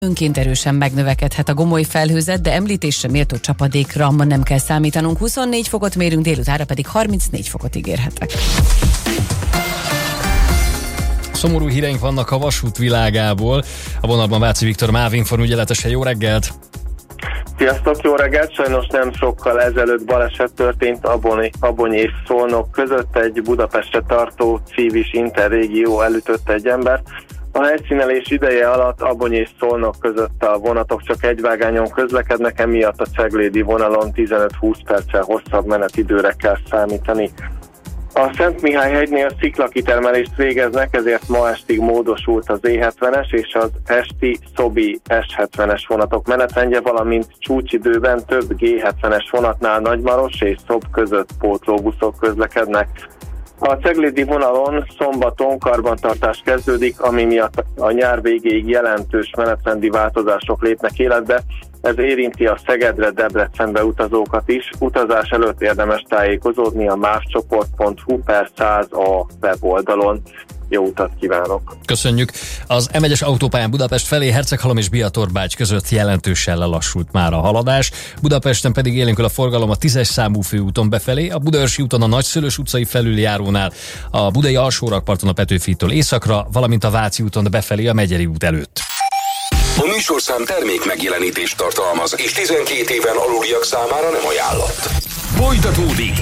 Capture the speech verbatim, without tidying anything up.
Önként erősen megnövekedhet a gomoly felhőzet, de említésre méltó csapadékra ma nem kell számítanunk. huszonnégy fokot mérünk, délutára pedig harmincnégy fokot ígérhetek. Szomorú híreink vannak a vasút világából. A vonalban Váci Viktor, Mávinform ügyeletese. Jó reggelt! Sziasztok, jó reggelt! Sajnos nem sokkal ezelőtt baleset történt Abony, Abony és Szolnok között. Egy Budapestre tartó Civis Interrégió elütött egy embert. A helyszínelés ideje alatt Abony és Szolnok között a vonatok csak egy vágányon közlekednek, emiatt a ceglédi vonalon tizenöt-húsz perccel hosszabb menetidőre kell számítani. A Szent Mihály hegynél sziklakitermelést végeznek, ezért ma estig módosult az é hetvenes és az esti Szobi es hetvenes vonatok menetrendje, valamint csúcsidőben több gé hetvenes vonatnál Nagymaros és Szob között pótlóbuszok közlekednek. A ceglédi vonalon szombaton karbantartás kezdődik, ami miatt a nyár végéig jelentős menetrendi változások lépnek életbe. Ez érinti a Szegedre, Debrecenbe utazókat is. Utazás előtt érdemes tájékozódni a mávcsoport pont hu per száz a weboldalon. Jó utat kívánok! Köszönjük! Az em egyes autópályán Budapest felé Herceghalom és Biatorbács között jelentősen lelassult már a haladás. Budapesten pedig élénkül a forgalom a tízes számú főúton befelé, a Budaörsi úton a Nagyszülős utcai felüljárónál, a Budai Alsórakparton a Petőfitől északra, valamint a Váci úton befelé a Megyeri út előtt. A műsorszám termék megjelenítést tartalmaz, és tizenkét éven aluliak számára nem ajánlott. Folytatódik